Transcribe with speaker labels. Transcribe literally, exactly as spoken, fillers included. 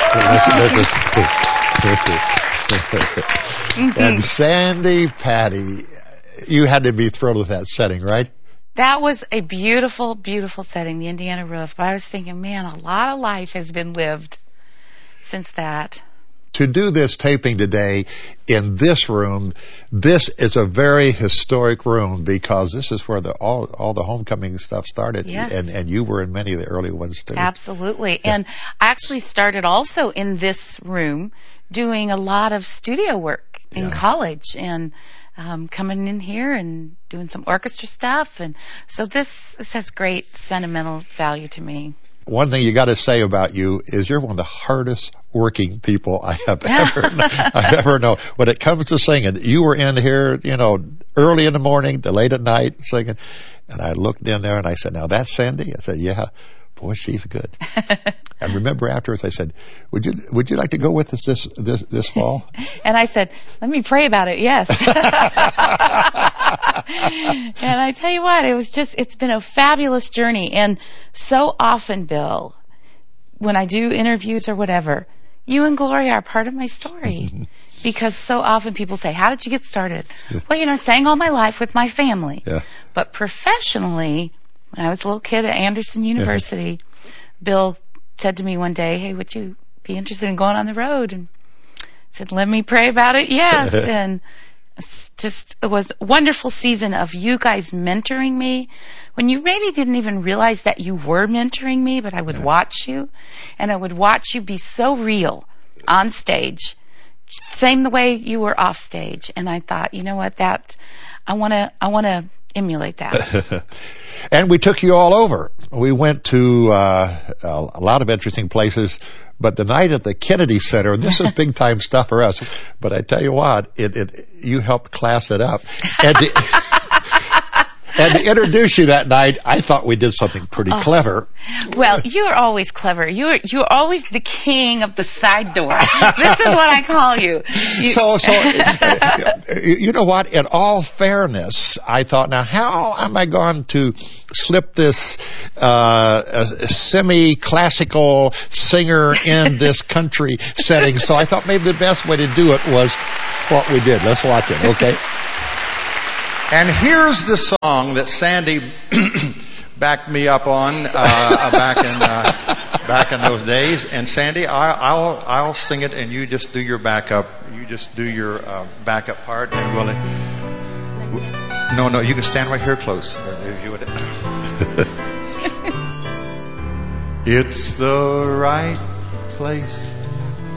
Speaker 1: And Sandy Patty, you had to be thrilled with that setting, right?
Speaker 2: That was a beautiful, beautiful setting, the Indiana Roof. But I was thinking, man, a lot of life has been lived since that.
Speaker 1: To do this taping today in this room, this is a very historic room because this is where the all all the homecoming stuff started.
Speaker 2: Yes.
Speaker 1: And and you were in many of the early ones too.
Speaker 2: Absolutely. Yeah. And I actually started also in this room doing a lot of studio work in yeah. college and um, coming in here and doing some orchestra stuff. And so this, this has great sentimental value to me.
Speaker 1: One thing you got to say about you is you're one of the hardest working people I have ever I've ever known. When it comes to singing, you were in here, you know, early in the morning to late at night singing, and I looked in there and I said, "Now that's Sandy." I said, "Yeah, boy, she's good." And remember afterwards, I said, "Would you would you like to go with us this this this fall?"
Speaker 2: And I said, "Let me pray about it." Yes. And I tell you what, it was just it's been a fabulous journey. And so often, Bill, when I do interviews or whatever, you and Gloria are part of my story. Because so often people say, "How did you get started?" Yeah. Well, you know, I sang all my life with my family. Yeah. But professionally, when I was a little kid at Anderson University, yeah. Bill said to me one day, "Hey, would you be interested in going on the road?" And I said, "Let me pray about it." Yes. And it's just, it was a wonderful season of you guys mentoring me when you maybe didn't even realize that you were mentoring me, but I would yeah. watch you and I would watch you be so real on stage, same the way you were off stage. And I thought, you know what, that, I want to, I want to emulate that.
Speaker 1: And we took you all over. We went to uh, a lot of interesting places, but the night at the Kennedy Center, and this is big time stuff for us, but I tell you what, it, it you helped class it up. And to, and to introduce you that night, I thought we did something pretty oh. clever.
Speaker 2: Well, you're always clever. You're you're always the king of the side door. This is what I call you. you
Speaker 1: so, so you know what? In all fairness, I thought, now how am I going to slip this uh, semi-classical singer in this country setting? So I thought maybe the best way to do it was what we did. Let's watch it, okay? And here's the song that Sandy backed me up on uh, back in uh, back in those days. And Sandy, I, I'll I'll sing it, and you just do your backup. You just do your uh, backup part, and we'll. No, no, you can stand right here close. If you would. It's the right place